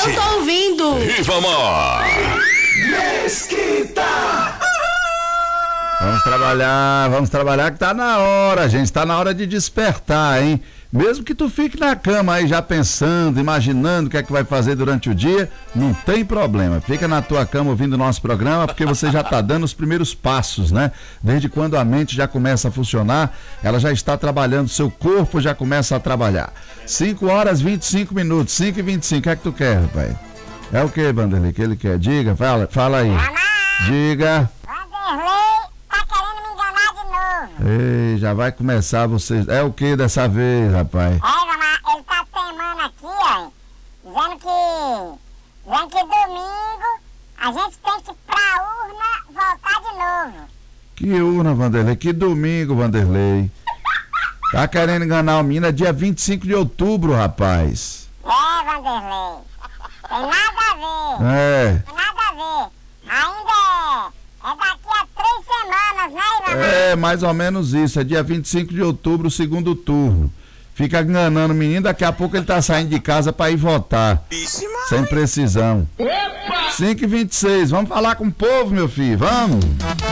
Eu tô ouvindo. E vamos! Mesquita! Vamos trabalhar que tá na hora, gente, tá na hora de despertar, hein? Mesmo que tu fique na cama aí já pensando, imaginando o que é que vai fazer durante o dia, não tem problema. Fica na tua cama ouvindo o nosso programa, porque você já tá dando os primeiros passos, né? Desde quando a mente já começa a funcionar, ela já está trabalhando, seu corpo já começa a trabalhar. 5h25, 5h25, o que é que tu quer, rapaz? É o que, Vanderlei, que ele quer? Diga, fala aí. Diga. Vanderlei tá querendo me enganar de novo. Ei, já vai começar vocês. É o que dessa vez, rapaz? Ele tá teimando aqui, ó, dizendo que domingo a gente tem que ir pra urna voltar de novo. Que urna, Vanderlei? Que domingo, Vanderlei? Tá querendo enganar o menino? É dia 25 de outubro, rapaz. Vanderlei, tem nada a ver. Tem nada a ver. Ainda é daqui a 3 semanas, né, Vanderlei? É, mais ou menos isso. É dia 25 de outubro, o segundo turno. Fica enganando o menino, daqui a pouco ele tá saindo de casa pra ir votar. Sem precisão. 5h26, vamos falar com o povo, meu filho, vamos!